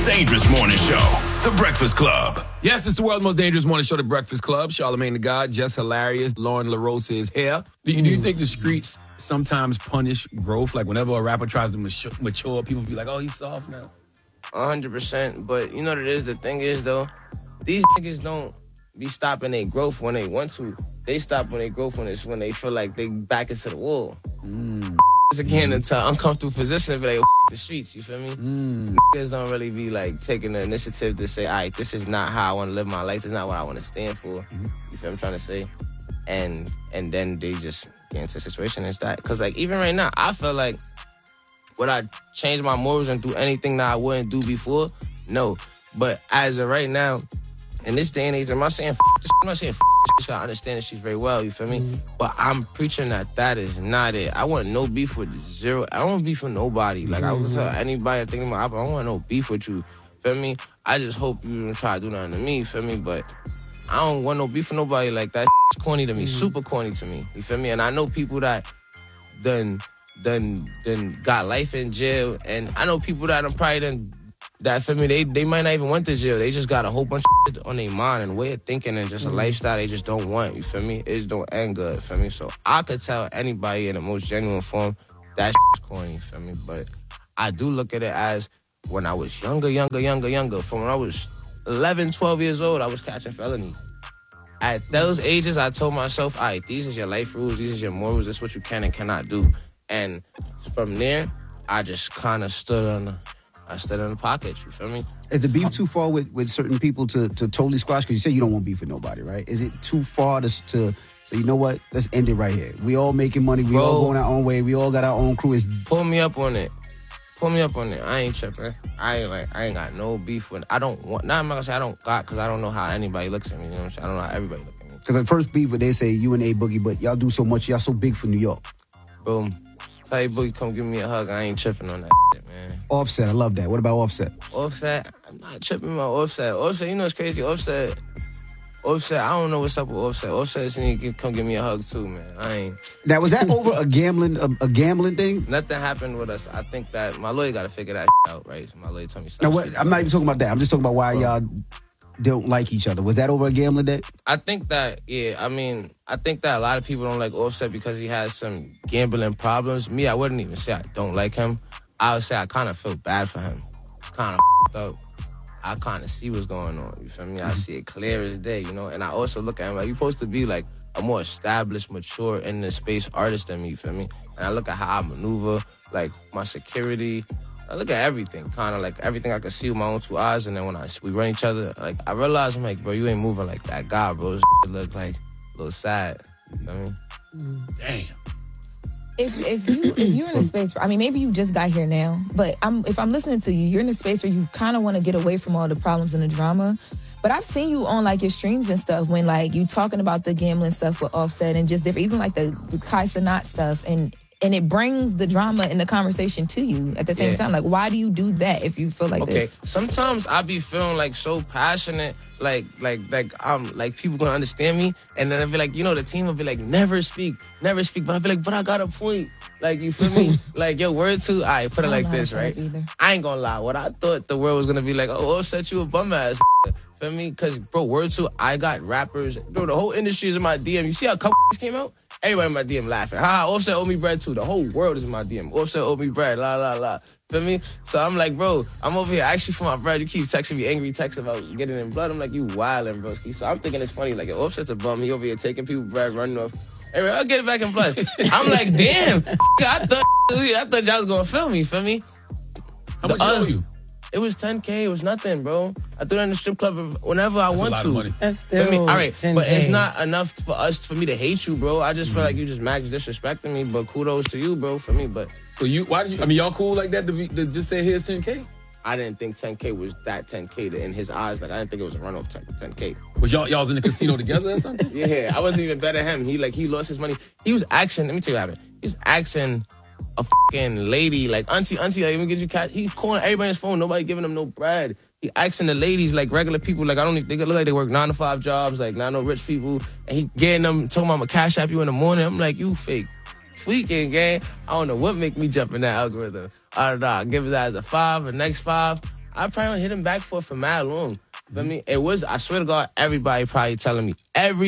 dangerous morning show, The Breakfast Club. Yes, it's the world's most dangerous morning show, The Breakfast Club. Charlamagne the God, Jess Hilarious, Lauren LaRosa is here. Do you think the streets sometimes punish growth? Like whenever a rapper tries to mature, people be like, oh, he's soft now. 100%. But you know what it is? The thing is, though, these niggas don't be stopping their growth when they want to. They stop when they growth when they feel like they back into the wall. Again, into an uncomfortable position, be like, the streets, you feel me? Niggas don't really be like taking the initiative to say, all right, this is not how I want to live my life. This is not what I want to stand for. You feel what I'm trying to say? And then they just get into a situation as that. Because like even right now, I feel like would I change my morals and do anything that I wouldn't do before? No. But as of right now, in this day and age, I'm not saying this, I'm not saying this, I understand the streets very well, you feel me? But I'm preaching that is not it. I want no beef with zero. I don't want beef with nobody. Like, I would tell anybody thinking about, I don't want no beef with you, feel me? I just hope you don't try to do nothing to me, feel me? But I don't want no beef with nobody like that. It's corny to me, super corny to me, you feel me? And I know people that done got life in jail, and I know people that that for me, they might not even went to jail. They just got a whole bunch of shit on their mind and way of thinking and just a lifestyle they just don't want, you feel me? It just don't end good, feel me? So I could tell anybody in the most genuine form that shit's corny, you feel me? But I do look at it as when I was younger. From when I was 11, 12 years old, I was catching felonies. At those ages, I told myself, all right, these is your life rules, these is your morals, this is what you can and cannot do. And from there, I just kind of stood in the pocket, you feel me? Is the beef too far with certain people to totally squash? Because you say you don't want beef with nobody, right? Is it too far to say, you know what, let's end it right here? We all making money, we all going our own way, we all got our own crew. Pull me up on it. I ain't tripping. I ain't got no beef with. I'm not gonna say I don't got, because I don't know how anybody looks at me. You know what I'm saying? I don't know how everybody looks at me. Because the first beef, they say you and A Boogie, but y'all do so much, y'all so big for New York. Boom. Tell you, Boogie, come give me a hug. I ain't tripping on that shit, man. Offset, I love that. What about Offset? Offset, I'm not tripping about Offset. Offset, you know what's crazy? Offset, I don't know what's up with Offset. Offset just need to come give me a hug too, man. I ain't. Now, was that over a gambling thing? Nothing happened with us. I think that my lawyer got to figure that out, right? My lawyer told me something. Now, I'm not even talking about that. I'm just talking about why y'all don't like each other. Was that over a gambling debt? I think that, I think that a lot of people don't like Offset because he has some gambling problems. Me, I wouldn't even say I don't like him. I would say I kind of feel bad for him. It's kind of up. I kind of see what's going on, you feel me? I see it clear as day, you know? And I also look at him like, you're supposed to be like a more established, mature, in the space artist than me, you feel me? And I look at how I maneuver, like my security. I look at everything, kind of like everything I can see with my own two eyes. And then when we run each other, like I realize, I'm like, bro, you ain't moving like that guy, bro. This look like a little sad, you know what I mean? Damn. If you're in a space, maybe you just got here now, but if I'm listening to you, you're in a space where you kind of want to get away from all the problems and the drama. But I've seen you on like your streams and stuff when like you talking about the gambling stuff with Offset and just different, even like the Kai Cenat stuff, and it brings the drama and the conversation to you at the same time. Like, why do you do that if you feel like this? Sometimes I be feeling like so passionate, like people gonna understand me, and then I be like, the team will be like, never speak, but I be like, but I got a point, like, you feel me? Like, yo, word two, I put it like this, right? I ain't gonna lie, what I thought the world was gonna be like, oh, Offset, you a bum ass, feel me? Because, bro, word two, I got rappers, bro, the whole industry is in my DM. You see how couple came out? Everybody in my DM laughing. Offset owe me bread too. The whole world is in my DM. Offset owe me bread. La, la, la. Feel me? So I'm like, bro, I'm over here actually for my bread. You keep texting me angry texts about getting in blood. I'm like, you wildin', broski. So I'm thinking it's funny. Like, if Offset's a bum, he over here taking people bread, running off. Hey, I'll get it back in blood. I'm like, damn. I thought y'all was going to film me. Feel me? How much owe you? It was $10K. It was nothing, bro. I threw it in the strip club whenever I want to. Money. That's still all right, $10K. But it's not enough for me to hate you, bro. I just feel like you just max disrespecting me. But kudos to you, bro, for me. But so why did you? Y'all cool like that to just say here's $10K? I didn't think 10K was that 10K in his eyes. Like I didn't think it was a runoff 10K. Was y'all was in the casino together or something? Yeah, I wasn't even better than him. He lost his money. He was asking. Let me tell you what happened. He was asking a fucking lady, like, auntie, like, let me get you cash. He's calling everybody on his phone. Nobody giving him no bread. He asking the ladies, like, regular people, like, they look like they work 9 to 5 jobs, like, not no rich people. And he getting them, told them I'm going to cash app you in the morning. I'm like, you fake tweaking, gang. I don't know what make me jump in that algorithm. I don't know. Give his ass a 5, the next 5. I probably hit him back for mad long. Feel me? It was, I swear to God, everybody telling me,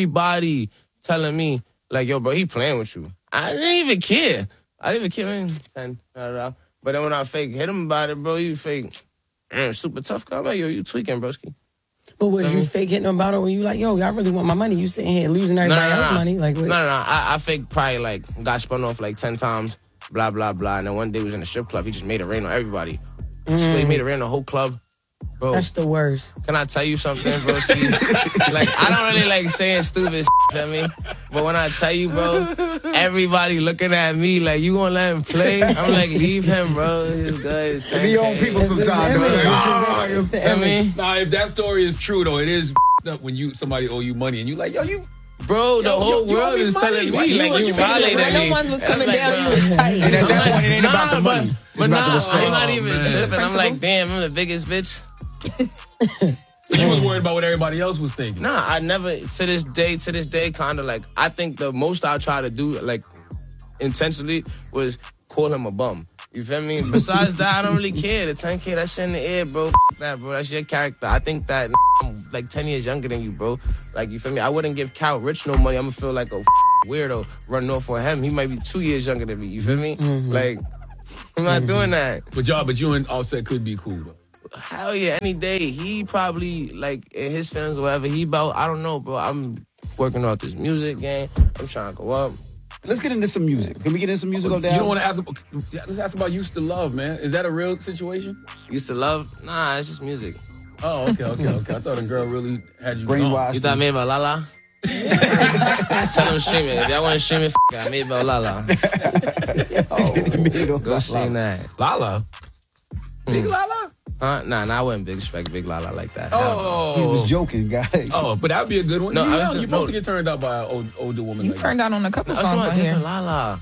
like, yo, bro, he playing with you. I didn't even care. Man. But then when I fake hit him about it, bro, you fake, super tough guy. I'm like, yo, you tweaking, broski. But was you fake hitting him about it when you like, yo, I really want my money? You sitting here losing everybody else's money? Like, what? No. I fake probably like got spun off like 10 times, blah, blah, blah. And then one day we was in a strip club. He just made it rain on everybody. So he made it rain on the whole club. Bro, that's the worst. Can I tell you something, bro? Like, I don't really like saying stupid shit, me. But when I tell you, bro, everybody looking at me like, you gonna let him play? I'm like, leave him, bro. He's good. It's Be on people sometimes, though. It's the image. Nah, if that story is true though, it is up when somebody owe you money and you like, yo, you. Bro, the whole world is telling me like you violated me. When no ones was coming down, you was tight. And at that point, it ain't about the money. But about the nah, respect. I'm not even man. tripping. I'm like, damn, I'm the biggest bitch. You was worried about what everybody else was thinking. Nah, I never, to this day, kind of like, I think the most I try to do, like, intentionally, was call him a bum. You feel me? Besides that, I don't really care. The 10K, that shit in the air, bro. F that, bro. That's your character. I think that I'm like 10 years younger than you, bro. Like, you feel me? I wouldn't give Cal Rich no money. I'm gonna feel like a weirdo running off for him. He might be 2 years younger than me. You feel me? Like, I'm not doing that. But you and Offset could be cool though. Hell yeah, any day. He probably, like, in his feelings or whatever, he about, I don't know, bro. I'm working out this music game. I'm trying to go up. Let's get into some music. Can we get into some music? You don't want to ask about, let's ask about Used to Love, man. Is that a real situation? Used to love? Nah, it's just music. Oh, okay. I thought a girl really had you brainwashed. You thought I made about Lala? Tell them stream it. If y'all want to stream it, I made about Lala. Go stream that. Lala? Big Lala? Nah, I wouldn't Big Lala like that. Oh. He was joking, guys. Oh, but that would be a good one. No, You're supposed to get turned out by an older woman. You like turned that. out on a couple That's songs not on here. different Lala.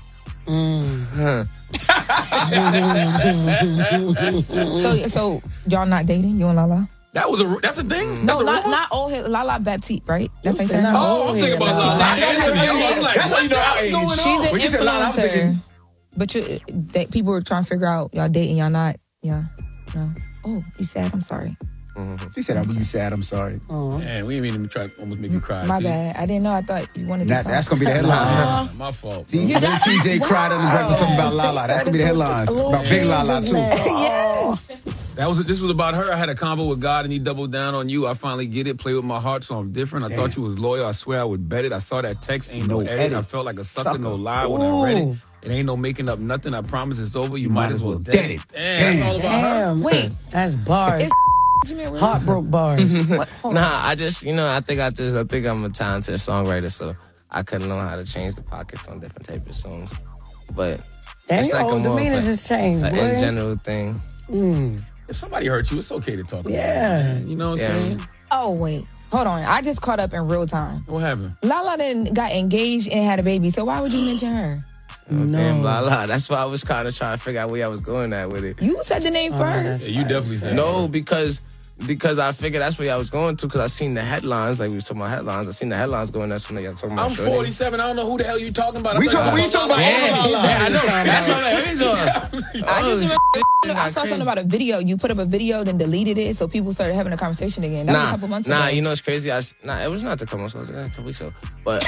So y'all not dating? You and Lala? That's a thing? No, That's a rumor? not old head. Lala Baptiste, right? That's You what said I'm not Oh, I'm thinking about Lala. I'm like, That's how you know our what's age. going on? She's When you an said Lala, I'm thinking- influencer. But people were trying to figure out y'all dating, y'all not. Yeah. No. Oh, you sad? I'm sorry. She said, "I'm you sad. I'm sorry." Man, we didn't even try to almost make you cry. My see? bad. I didn't know. I thought you wanted to. That's gonna be the headline. My fault. See, Bro. little TJ cried on the Breakfast Club about Lala. That's gonna be the headline about Big Lala too. Yes. This was about her. I had a convo with God and he doubled down on you. I finally get it. Play with my heart, so I'm different. I thought you was loyal. I swear I would bet it. I saw that text. Ain't no edit. I felt like a sucker, no lie when I read it. It ain't no making up nothing. I promise it's over. You might as well dead it. Damn, that's all about her. Damn. Wait. That's bars. Heartbroke bars. Nah, I just, I think I'm a talented songwriter, so I couldn't know how to change the pockets on different types of songs. But Damn, it's your like a whole more demeanor of a- just changed, an boy. in general thing. If somebody hurt you, it's okay to talk about Yeah. it. You know what I'm saying? Oh wait. Hold on. I just caught up in real time. What happened? Lala then got engaged and had a baby. So why would you mention her? Damn, blah, blah. That's why I was kind of trying to figure out where I was going at with it. You said the name first. Yeah, you definitely said No, because I figured that's where I was going to, because I seen the headlines, like we was talking about headlines. I seen the headlines going, that's when they were talking about I'm Shorty. 47. I don't know who the hell you talking about. We talking about Yeah, I know. That's what I'm saying. I just remember I saw crazy. something about a video. You put up a video, then deleted it, so people started having a conversation again. That was a couple months ago. Nah, you know it's crazy. It was not a couple months ago. It was a couple weeks ago. But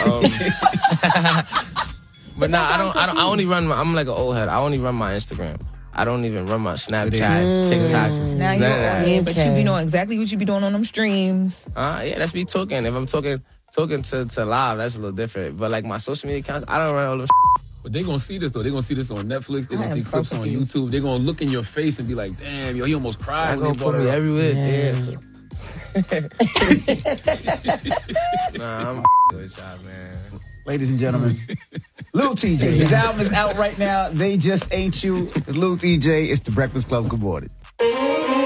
but nah, I only run I'm like an old head. I only run my Instagram. I don't even run my Snapchat, TikTok. Now you none of that. but you be knowing exactly what you be doing on them streams. Yeah, that's me talking. If I'm talking to live, that's a little different. But like my social media accounts, I don't run all them. But they gonna see this though. They gonna see this on Netflix. They I gonna am see so clips on confused. YouTube. They gonna look in your face and be like, "Damn, yo, he almost cried." I'm when gonna they put brought me her up." everywhere. Nah, I'm with y'all, man. Ladies and gentlemen, Lil TJ. His album is out right now. They Just Ain't You. It's Lil TJ. It's the Breakfast Club. Good morning.